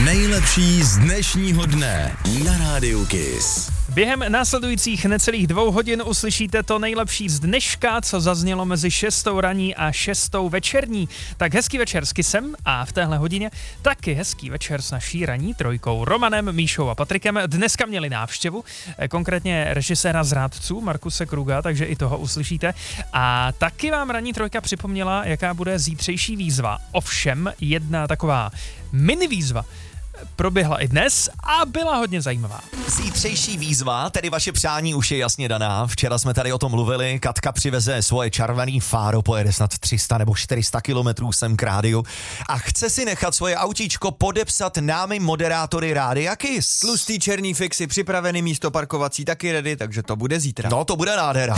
nejlepší z dnešního dne na Rádiu Kiss. Během následujících necelých 2 hodin uslyšíte to nejlepší z dneška, co zaznělo mezi 6. raní a 6. večerní. Tak hezký večer s Kissem a v téhle hodině taky hezký večer s naší ranní trojkou Romanem, Míšou a Patrikem. Dneska měli návštěvu, konkrétně režiséra Zrádců Markuse Kruga, takže i toho uslyšíte. A taky vám ranní trojka připomněla, jaká bude zítřejší výzva. Ovšem jedna taková mini výzva proběhla i dnes a byla hodně zajímavá. Zítřejší výzva, tedy vaše přání už je jasně daná. Včera jsme tady o tom mluvili, Katka přiveze svoje červený fáro, pojede snad 300 nebo 400 kilometrů sem k rádiu a chce si nechat svoje autíčko podepsat námi moderátory Rádia Kiss. Tlustý černý fixy připravený, místo parkovací taky ready, takže to bude zítra. No to bude nádhera.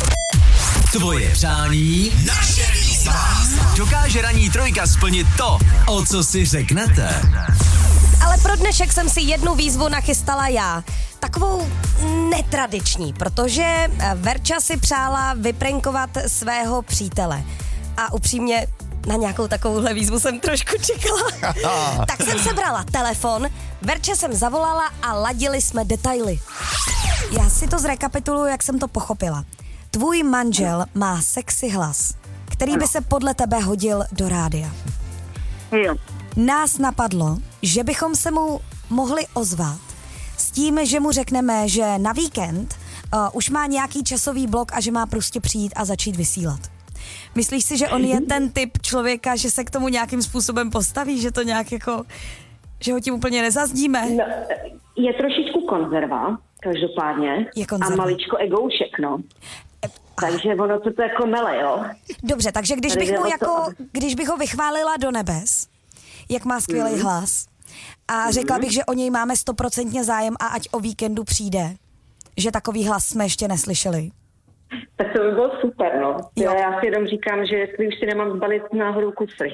Tvoje přání, naše výzva. Dokáže ranní trojka splnit to, o co si řeknete. Ale pro dnešek jsem si jednu výzvu nachystala já. Takovou netradiční, protože Verča si přála vyprankovat svého přítele. A upřímně na nějakou takovouhle výzvu jsem trošku čekala. Tak jsem sebrala telefon, Verče jsem zavolala a ladili jsme detaily. Já si to zrekapituluju, jak jsem to pochopila. Tvůj manžel má sexy hlas, který by se podle tebe hodil do rádia. Jo. Nás napadlo, že bychom se mu mohli ozvat s tím, že mu řekneme, že na víkend už má nějaký časový blok a že má prostě přijít a začít vysílat. Myslíš si, že on je ten typ člověka, že se k tomu nějakým způsobem postaví, že to nějak jako, že ho tím úplně nezazdíme? No, je trošičku konzerva, každopádně. Je konzerva. A maličko egoušek, no. Takže ono to jako mele, jo. Dobře, takže když bych ho vychválila do nebes, jak má skvělý hlas, a řekla bych, že o něj máme 100% zájem a ať o víkendu přijde, že takový hlas jsme ještě neslyšeli. Tak to by bylo super, no. Jo. Já si jenom říkám, že jestli už si nemám zbalit náhodou kusy.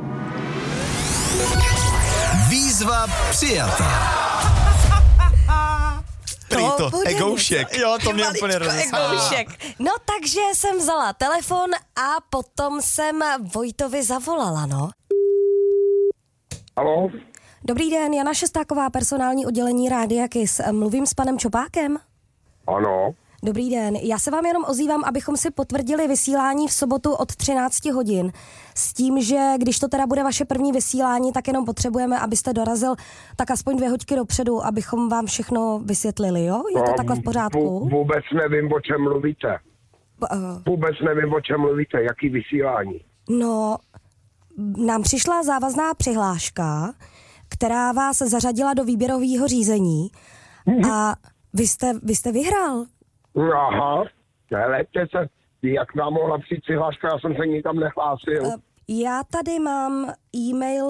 Výzva přijatá. To bude egoušek. něco. Jo, to mě Maličko úplně rozesmívá. egoušek. No takže jsem vzala telefon a potom jsem Vojtovi zavolala, no. Haló? Dobrý den, Jana Šestáková, personální oddělení Rádia Kiss. Mluvím s panem Čopákem? Ano. Dobrý den, já se vám jenom ozývám, abychom si potvrdili vysílání v sobotu od 13 hodin. S tím, že když to teda bude vaše první vysílání, tak jenom potřebujeme, abyste dorazil tak aspoň 2 hodiny dopředu, abychom vám všechno vysvětlili, jo? Je to takhle v pořádku? Vůbec nevím, o čem mluvíte. Vůbec nevím, o čem mluvíte. Jaký vysílání? No, nám přišla závazná přihláška, která vás zařadila do výběrového řízení a vy jste vyhrál. Aha. Helejte se, jak nám mohla přijít přihláška, já jsem se nikam nehlásil. Já tady mám e-mail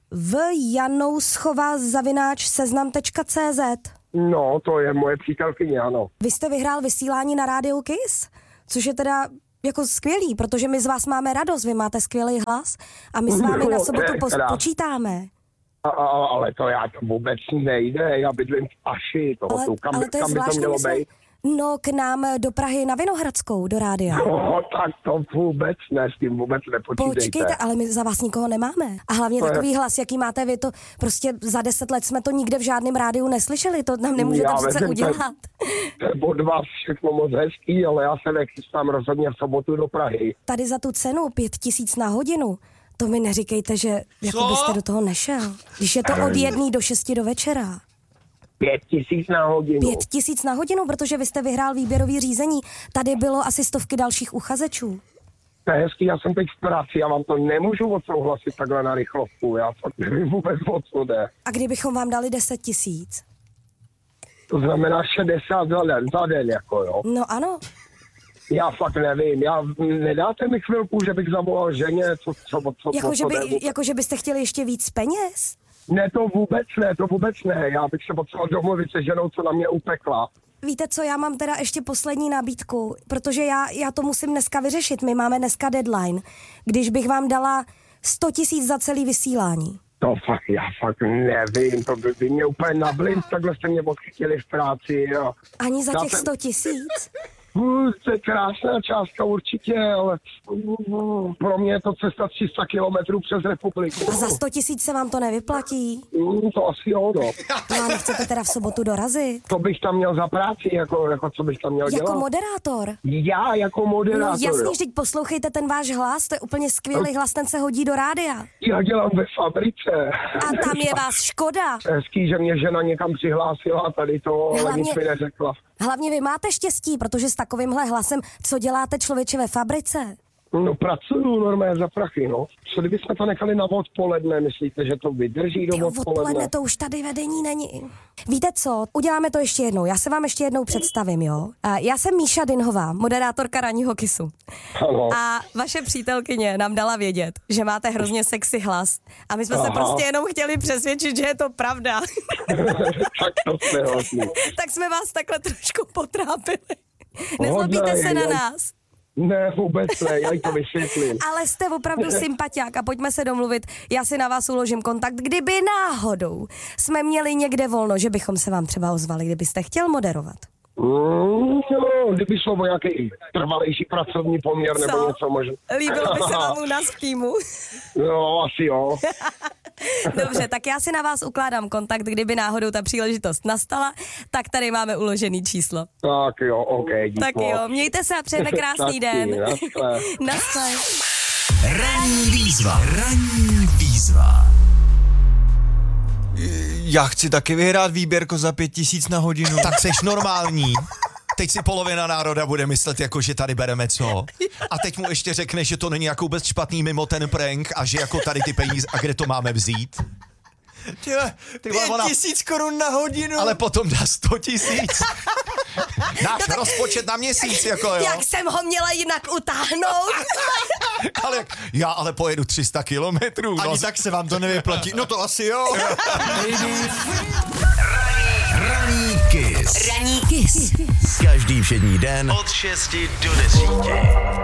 vjanouschova@seznam.cz. No, to je moje přítelkyně, ano. Vy jste vyhrál vysílání na Rádiu Kiss, což je teda jako skvělý, protože my z vás máme radost, vy máte skvělý hlas a my s vámi na sobotu počítáme. Ale to vůbec nejde, já bydlím v Aši, kam by to mělo být? No, k nám do Prahy na Vinohradskou, do rádia. No, tak to vůbec ne, s tím vůbec nepočítejte. Počkejte, ale my za vás nikoho nemáme. A hlavně takový hlas, jaký máte vy, to prostě za 10 let jsme to nikde v žádném rádiu neslyšeli, to nám nemůžete přece udělat. To je od vás všechno moc hezký, ale já se nechystám rozhodně v sobotu do Prahy. Tady za tu cenu 5 000 na hodinu, to mi neříkejte, že jako byste do toho nešel. Když je to od 1 do 6 do večera. 5 000 na hodinu. 5 000 na hodinu, protože vy jste vyhrál výběrový řízení. Tady bylo asi 100 dalších uchazečů. To je hezký, já jsem teď v práci, já vám to nemůžu odsouhlasit takhle na rychlovku, já fakt nevím vůbec, o co jde. A kdybychom vám dali 10 000? To znamená 60 za den, jako jo. No ano. Já fakt nevím, nedáte mi chvilku, že bych zavolal ženě, co Jakože byste chtěli ještě víc peněz? Ne, to vůbec ne, já bych se potřeboval domluvit se ženou, co na mě upekla. Víte co, já mám teda ještě poslední nabídku, protože já to musím dneska vyřešit, my máme dneska deadline. Když bych vám dala 100 000 za celý vysílání. To já fakt nevím, to by mě úplně nablint, takhle jste mě odchytili v práci. Jo. Ani za těch 100 000? To je krásná částka určitě, ale pro mě je to cesta 300 kilometrů přes republiku. A za 100 000 se vám to nevyplatí? To asi jo, no. No a nechcete teda v sobotu dorazit? To bych tam měl za práci, jako co bych tam měl dělat? Jako moderátor? Já jako moderátor, No jasný, jo. vždyť poslouchejte ten váš hlas, to je úplně skvělý hlas, ten se hodí do rádia. Já dělám ve fabrice. A tam je vás škoda. Hezký, že mě žena někam přihlásila a tady to, ale Hlavně- nic mi neřekla. Hlavně vy máte štěstí, protože s takovýmhle hlasem, co děláte člověče ve fabrice? No pracuju normálně za prachy, no. Co kdybychom to nechali na odpoledne, myslíte, že to vydrží do Jo, odpoledne? odpoledne to už tady vedení není. Víte co, uděláme to ještě jednou, já se vám ještě jednou představím, jo? Já jsem Míša Dinhová, moderátorka Ranního Kissu. Ano. A vaše přítelkyně nám dala vědět, že máte hrozně sexy hlas. A my jsme se Aha. prostě jenom chtěli přesvědčit, že je to pravda. Tak to jste hodný. Tak jsme vás takhle trošku potrápili. Nezlobíte se na nás. Ne, vůbec ne, já jí to vysvětlím. Ale jste opravdu sympatiák a pojďme se domluvit. Já si na vás uložím kontakt, kdyby náhodou jsme měli někde volno, že bychom se vám třeba ozvali, kdybyste chtěl moderovat. No, kdyby šlo o nějaký trvalejší pracovní poměr nebo Co? něco možná. Líbilo by se vám u nás v týmu? No, asi jo. Dobře, tak já si na vás ukládám kontakt, kdyby náhodou ta příležitost nastala, tak tady máme uložený číslo. Tak jo, OK, dík Tak moc. jo, mějte se a přejeme krásný Taky, den. naschle. Naschle. Ranní výzva. Ranní výzva. Já chci taky vyhrát výběrko za 5 000 na hodinu. Tak seš normální. Teď si polovina národa bude myslet, jako že tady bereme co. A teď mu ještě řekne, že to není jako vůbec špatný mimo ten prank a že jako tady ty peníze, a kde to máme vzít. Tyhle, Ty vole, 5 ona- 000 korun na hodinu. Ale potom dá 100 000. Náš rozpočet na měsíc, jako jo. Jak jsem ho měla jinak utáhnout? Ale já ale pojedu 300 kilometrů. No. Ani tak se vám to nevyplatí. No to asi jo. Ranní Kiss. Ranní Kiss. Každý všední den od 6 do 10.